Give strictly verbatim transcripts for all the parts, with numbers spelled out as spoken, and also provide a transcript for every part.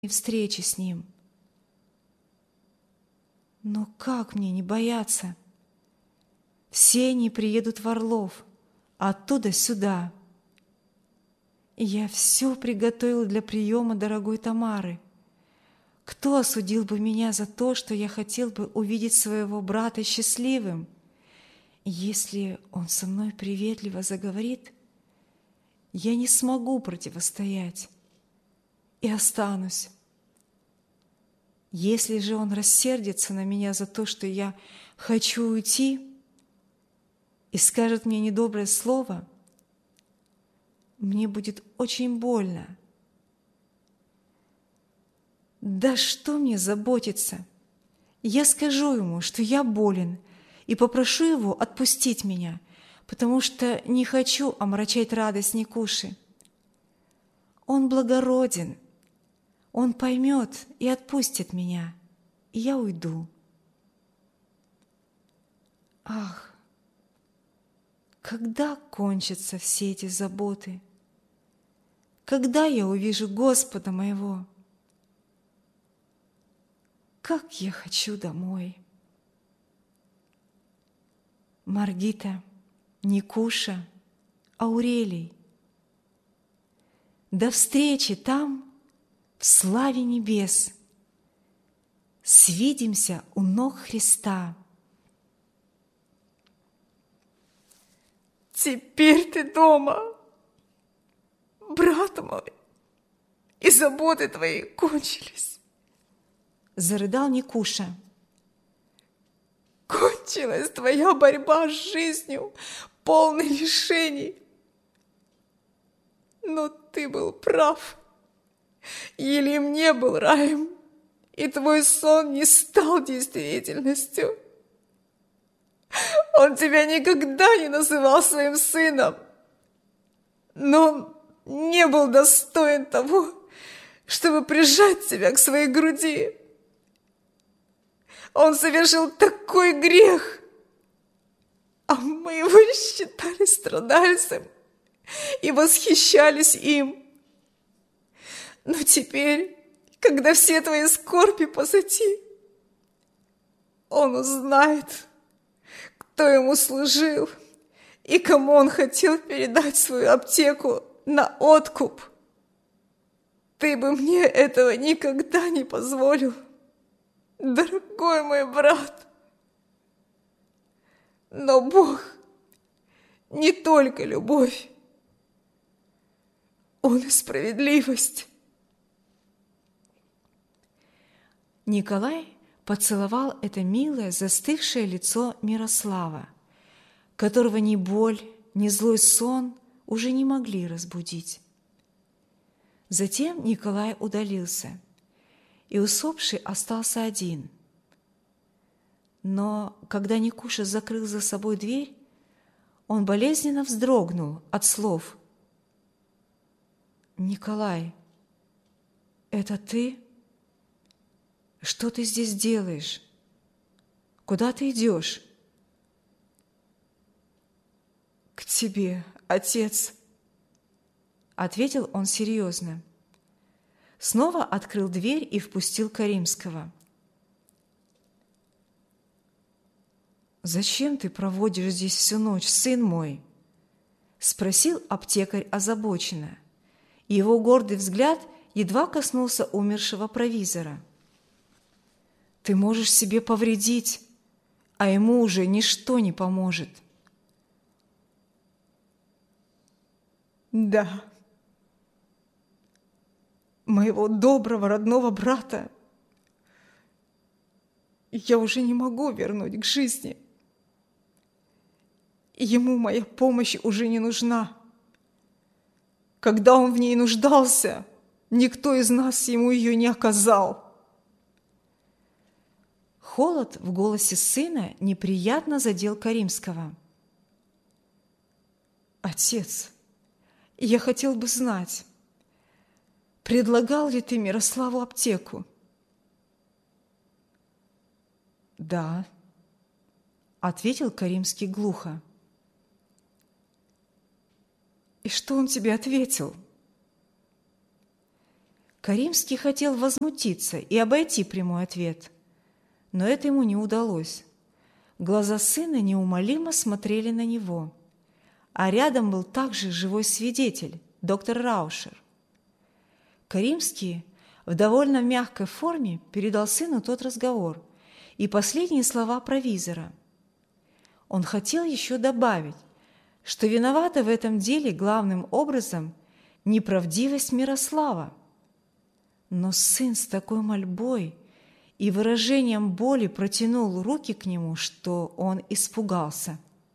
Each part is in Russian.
встречи с Ним. Но как мне не бояться? Все они приедут в Орлов, а оттуда сюда. И я все приготовил для приема дорогой Тамары. Кто осудил бы меня за то, что я хотел бы увидеть своего брата счастливым? И если он со мной приветливо заговорит, я не смогу противостоять и останусь. Если же он рассердится на меня за то, что я хочу уйти, и скажет мне недоброе слово, мне будет очень больно. Да что мне заботиться? Я скажу ему, что я болен, и попрошу его отпустить меня, потому что не хочу омрачать радость Никуши. Он благороден, он поймет и отпустит меня, и я уйду. Ах, когда кончатся все эти заботы? Когда я увижу Господа моего? Как я хочу домой! Маргита, Никуша, Аурелий, до встречи там, в славе небес. Свидимся у ног Христа. Теперь ты дома, брат мой, и заботы твои кончились. Зарыдал Никуша. Кончилась твоя борьба с жизнью, полной лишений. Но ты был прав. Елим не был раем, и твой сон не стал действительностью. Он тебя никогда не называл своим сыном, но он не был достоин того, чтобы прижать тебя к своей груди. Он совершил такой грех, а мы его считали страдальцем и восхищались им. Но теперь, когда все твои скорби позади, он узнает, кто ему служил и кому он хотел передать свою аптеку на откуп. Ты бы мне этого никогда не позволил, дорогой мой брат. Но Бог не только любовь, Он и справедливость. Николай поцеловал это милое, застывшее лицо Мирослава, которого ни боль, ни злой сон уже не могли разбудить. Затем Николай удалился, и усопший остался один. Но когда Никуша закрыл за собой дверь, он болезненно вздрогнул от слов: «Николай, это ты? Что ты здесь делаешь? Куда ты идешь?» «К тебе, отец», — ответил он серьезно. Снова открыл дверь и впустил Каримского. «Зачем ты проводишь здесь всю ночь, сын мой?» — спросил аптекарь озабоченно. Его гордый взгляд едва коснулся умершего провизора. «Ты можешь себе повредить, а ему уже ничто не поможет». «Да, моего доброго родного брата я уже не могу вернуть к жизни. Ему моя помощь уже не нужна. Когда он в ней нуждался, никто из нас ему ее не оказал». Холод в голосе сына неприятно задел Каримского. «Отец, я хотел бы знать, предлагал ли ты Мирославу аптеку?» «Да», — ответил Каримский глухо. «И что он тебе ответил?» Каримский хотел возмутиться и обойти прямой ответ, но это ему не удалось. Глаза сына неумолимо смотрели на него, а рядом был также живой свидетель, доктор Раушер. Каримский в довольно мягкой форме передал сыну тот разговор и последние слова провизора. Он хотел еще добавить, что виновата в этом деле главным образом неправдивость Мирослава. Но сын с такой мольбой и выражением боли протянул руки к нему, что он испугался.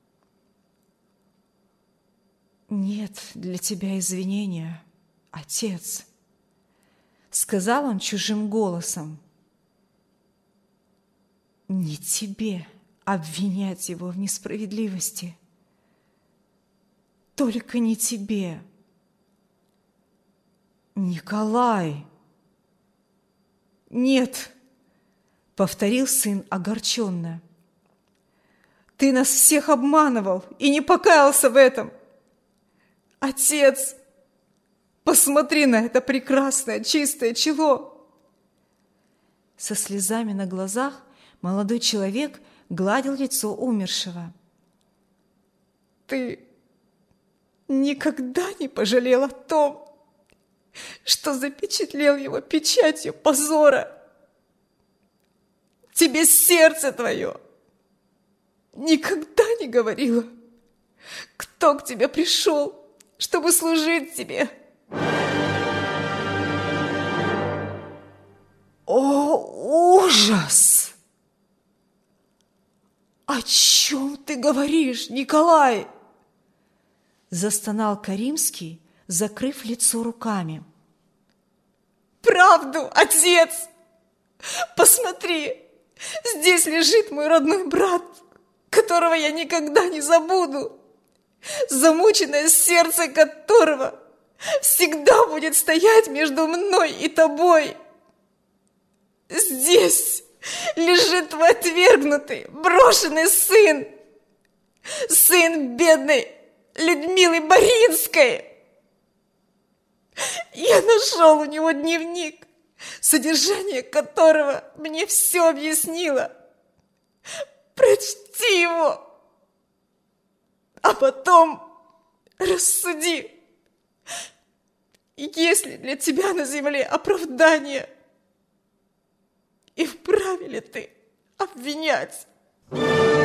«Нет для тебя извинения, отец», — сказал он чужим голосом. «Не тебе обвинять его в несправедливости. Только не тебе. Николай!» «Нет!» — повторил сын огорченно. «Ты нас всех обманывал и не покаялся в этом! Отец, посмотри на это прекрасное чистое чело!» Со слезами на глазах молодой человек гладил лицо умершего. «Ты никогда не пожалел о том, что запечатлел его печатью позора. Тебе сердце твое никогда не говорило, кто к тебе пришел, чтобы служить тебе. О, ужас! О чем ты говоришь, Николай?» Застонал Каримский, закрыв лицо руками. «Правду, отец! Посмотри, здесь лежит мой родной брат, которого я никогда не забуду, замученное сердце которого всегда будет стоять между мной и тобой. Здесь лежит твой отвергнутый, брошенный сын, сын бедной Людмилы Боринской. Я нашел у него дневник, содержание которого мне все объяснило. Прочти его, а потом рассуди, есть ли для тебя на земле оправдание, и вправе ли ты обвинять?»